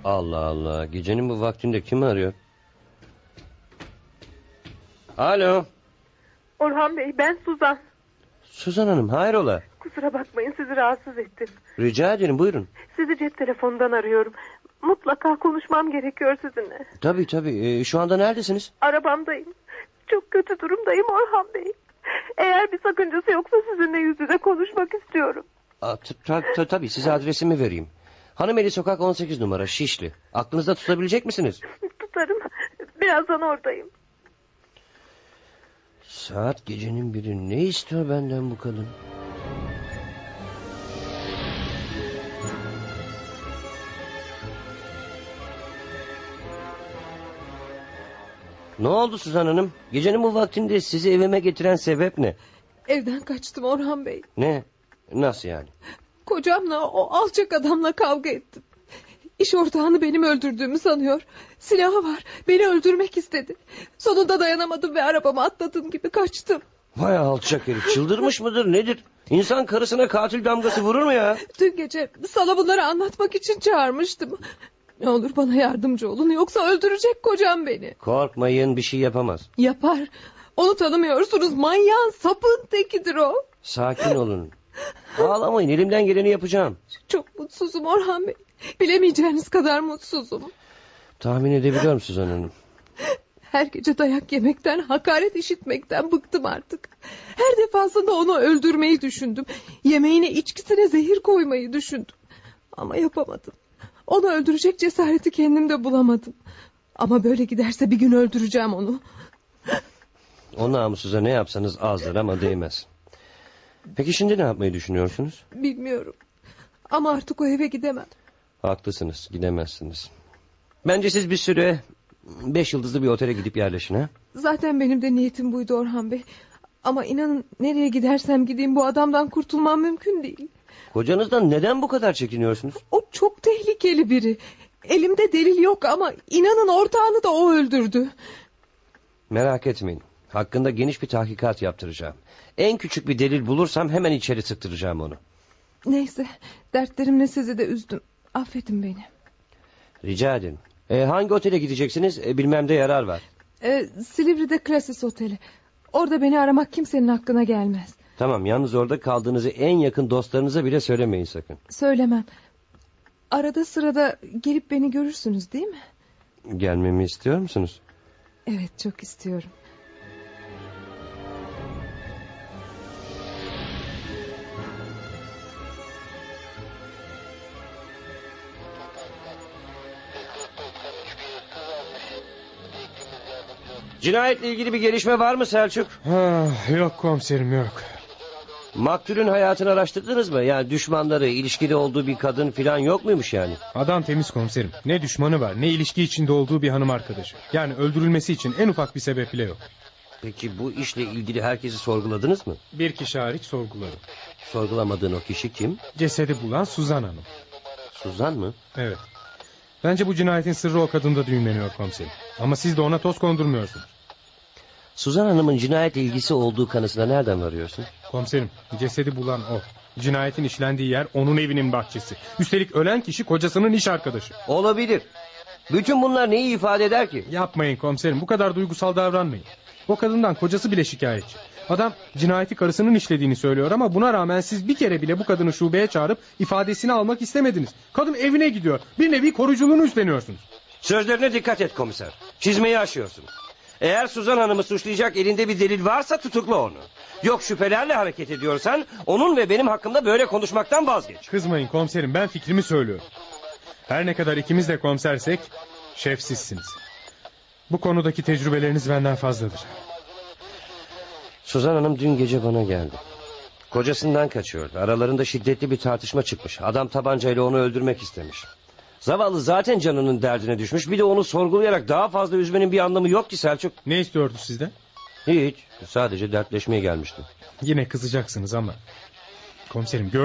Allah Allah, gecenin bu vaktinde kim arıyor? Alo. Orhan Bey, ben Suzan. Suzan Hanım, hayrola? Kusura bakmayın, sizi rahatsız ettim. Rica ederim, buyurun. Sizi cep telefonundan arıyorum. Mutlaka konuşmam gerekiyor sizinle. Tabii, şu anda neredesiniz? Arabamdayım. Çok kötü durumdayım Orhan Bey. Eğer bir sakıncası yoksa sizinle yüz yüze konuşmak istiyorum. Tabii, size adresimi vereyim. Hanımeli Sokak 18 numara, Şişli. Aklınızda tutabilecek misiniz? Tutarım. Birazdan oradayım. Saat gecenin biri, ne istiyor benden bu kadın? Ne oldu Suzan Hanım? Gecenin bu vaktinde sizi evime getiren sebep ne? Evden kaçtım Orhan Bey. Ne? Nasıl yani? Kocamla, o alçak adamla kavga ettim. İş ortağını benim öldürdüğümü sanıyor. Silahı var, beni öldürmek istedi. Sonunda dayanamadım ve arabama atladığım gibi kaçtım. Vay alçak herif, çıldırmış mıdır nedir? İnsan karısına katil damgası vurur mu ya? Dün gece sana bunları anlatmak için çağırmıştım. Ne olur bana yardımcı olun, yoksa öldürecek kocam beni. Korkmayın, bir şey yapamaz. Yapar. Onu tanımıyorsunuz, manyağın, sapın tekidir o. Sakin olun. Ağlamayın, elimden geleni yapacağım. Çok mutsuzum Orhan Bey. Bilemeyeceğiniz kadar mutsuzum. Tahmin edebiliyorum Suzan Hanım. Her gece dayak yemekten, hakaret işitmekten bıktım artık. Her defasında onu öldürmeyi düşündüm. Yemeğine, içkisine zehir koymayı düşündüm. Ama yapamadım. Onu öldürecek cesareti kendimde bulamadım. Ama böyle giderse bir gün öldüreceğim onu. O namussuza ne yapsanız azdır ama değmez. Peki şimdi ne yapmayı düşünüyorsunuz? Bilmiyorum. Ama artık o eve gidemem. Haklısınız, gidemezsiniz. Bence siz bir süre 5 yıldızlı bir otele gidip yerleşin ha? Zaten benim de niyetim buydu Orhan Bey. Ama inanın, nereye gidersem gideyim bu adamdan kurtulmam mümkün değil. Kocanızdan neden bu kadar çekiniyorsunuz? O çok tehlikeli biri. Elimde delil yok ama inanın ortağını da o öldürdü. Merak etmeyin. Hakkında geniş bir tahkikat yaptıracağım. En küçük bir delil bulursam hemen içeri sıktıracağım onu. Neyse, dertlerimle sizi de üzdüm. Affedin beni. Rica ederim. Hangi otele gideceksiniz? Bilmemde yarar var. Silivri'de Krasis Oteli. Orada beni aramak kimsenin hakkına gelmez. Tamam, yalnız orada kaldığınızı en yakın dostlarınıza bile söylemeyin sakın. Söylemem. Arada sırada gelip beni görürsünüz değil mi? Gelmemi istiyor musunuz? Evet, çok istiyorum. Cinayetle ilgili bir gelişme var mı Selçuk? Yok komiserim, yok. Maktulün hayatını araştırdınız mı? Yani düşmanları, ilişkide olduğu bir kadın falan yok muymuş yani? Adam temiz komiserim. Ne düşmanı var, ne ilişki içinde olduğu bir hanım arkadaşı. Yani öldürülmesi için en ufak bir sebep bile yok. Peki bu işle ilgili herkesi sorguladınız mı? Bir kişi hariç sorguladım. Sorgulamadığın o kişi kim? Cesedi bulan Suzan Hanım. Suzan mı? Evet. Bence bu cinayetin sırrı o kadında düğümleniyor komiserim. Ama siz de ona toz kondurmuyorsunuz. Suzan Hanım'ın cinayetle ilgisi olduğu kanısına nereden varıyorsun? Komiserim, cesedi bulan o. Cinayetin işlendiği yer onun evinin bahçesi. Üstelik ölen kişi kocasının iş arkadaşı. Olabilir. Bütün bunlar neyi ifade eder ki? Yapmayın komiserim, bu kadar duygusal davranmayın. O kadından kocası bile şikayetçi. Adam cinayeti karısının işlediğini söylüyor ama buna rağmen siz bir kere bile bu kadını şubeye çağırıp ifadesini almak istemediniz. Kadın evine gidiyor. Bir nevi koruyuculuğunu üstleniyorsunuz. Sözlerine dikkat et komiser. Çizmeyi aşıyorsun. Eğer Suzan Hanım'ı suçlayacak elinde bir delil varsa tutukla onu. Yok şüphelerle hareket ediyorsan onun ve benim hakkımda böyle konuşmaktan vazgeç. Kızmayın komiserim, ben fikrimi söylüyorum. Her ne kadar ikimiz de komisersek şef sizsiniz. Bu konudaki tecrübeleriniz benden fazladır. Suzan Hanım dün gece bana geldi. Kocasından kaçıyordu. Aralarında şiddetli bir tartışma çıkmış. Adam tabancayla onu öldürmek istemiş. Zavallı zaten canının derdine düşmüş. Bir de onu sorgulayarak daha fazla üzmenin bir anlamı yok ki Selçuk. Ne istiyordu sizden? Hiç. Sadece dertleşmeye gelmiştim. Yine kızacaksınız ama. Komiserim